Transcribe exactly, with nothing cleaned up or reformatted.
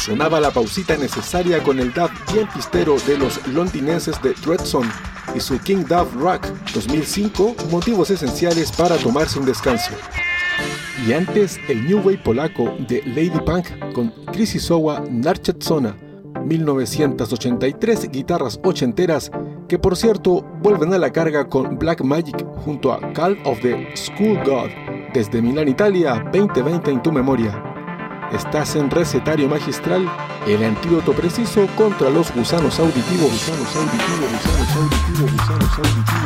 sonaba la pausita necesaria con el dub bien pistero de los londinenses de Dreadzone y su King Dub Rock dos mil cinco, motivos esenciales para tomarse un descanso. Y antes, el New Wave polaco de Lady Punk con Kryzysowa Narciatsona, mil novecientos ochenta y tres, guitarras ochenteras que por cierto vuelven a la carga con Black Magic junto a Call of the School God desde Milán, Italia, veinte veinte en tu memoria. Estás en Recetario Magistral, el antídoto preciso contra los gusanos auditivos, gusanos auditivos, gusanos auditivos, gusanos auditivos.